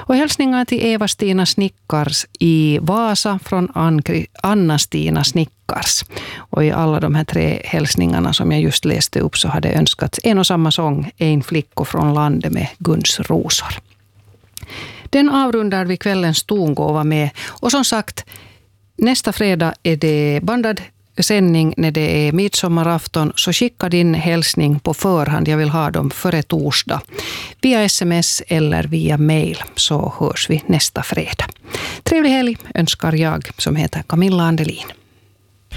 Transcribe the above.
Och hälsningar till Eva-Stina Snickars i Vasa från Anna-Stina Snickars. Och i alla de här 3 hälsningarna som jag just läste upp så hade önskats en och samma sång, En flicka från landet med Guns rosor. Den avrundar vi kvällens tongåva med. Och som sagt, nästa fredag är det bandad sändning när det är midsommarafton, så skicka din hälsning på förhand. Jag vill ha dem före torsdag. Via sms eller via mail, så hörs vi nästa fredag. Trevlig helg önskar jag som heter Camilla Andelin.